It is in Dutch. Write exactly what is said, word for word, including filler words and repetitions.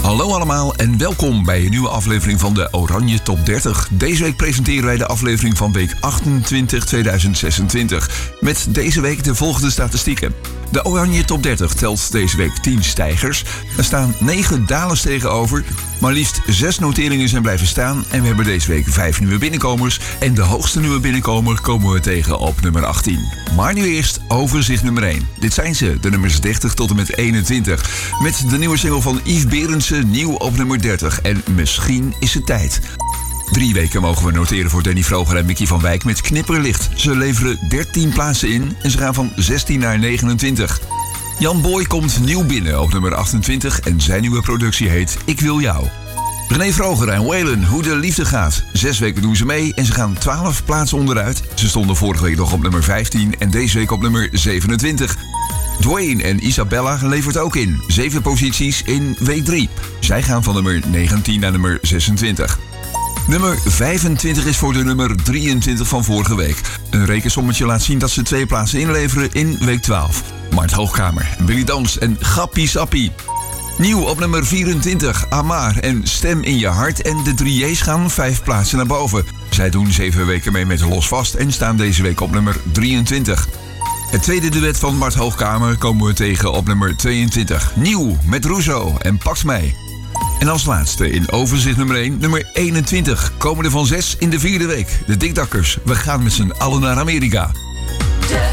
Hallo allemaal en welkom bij een nieuwe aflevering van de Oranje Top dertig. Deze week presenteren wij de aflevering van week achtentwintig tweeduizend zesentwintig. Met deze week de volgende statistieken. De Oranje Top dertig telt deze week tien stijgers. Er staan negen dalers tegenover. Maar liefst zes noteringen zijn blijven staan. En we hebben deze week vijf nieuwe binnenkomers. En de hoogste nieuwe binnenkomer komen we tegen op nummer achttien. Maar nu eerst overzicht nummer één. Dit zijn ze, de nummers dertig tot en met eenentwintig. Met de nieuwe single van Yves Berendsen, nieuw op nummer dertig. En misschien is het tijd. Drie weken mogen we noteren voor Danny Vroger en Mickey van Wijk met Knipperlicht. Ze leveren dertien plaatsen in en ze gaan van zestien naar negenentwintig. Jan Boy komt nieuw binnen op nummer achtentwintig en zijn nieuwe productie heet Ik Wil Jou. René Vroger en Waylon, Hoe de Liefde Gaat. Zes weken doen ze mee en ze gaan twaalf plaatsen onderuit. Ze stonden vorige week nog op nummer vijftien en deze week op nummer zevenentwintig. Dwayne en Isabella levert ook in. Zeven posities in week drie. Zij gaan van nummer negentien naar nummer zesentwintig. Nummer vijfentwintig is voor de nummer drieëntwintig van vorige week. Een rekensommetje laat zien dat ze twee plaatsen inleveren in week twaalf. Mart Hoogkamer, Billy Dans en Gappie Sappie. Nieuw op nummer vierentwintig, Amar en Stem in je hart en de drie J's gaan vijf plaatsen naar boven. Zij doen zeven weken mee met Los Vast en staan deze week op nummer drieëntwintig. Het tweede duet van Mart Hoogkamer komen we tegen op nummer tweeëntwintig. Nieuw met Russo en Pakt Mij. En als laatste in overzicht nummer één, nummer eenentwintig. Komen er van zes in de vierde week. De Dikdakkers, we gaan met z'n allen naar Amerika.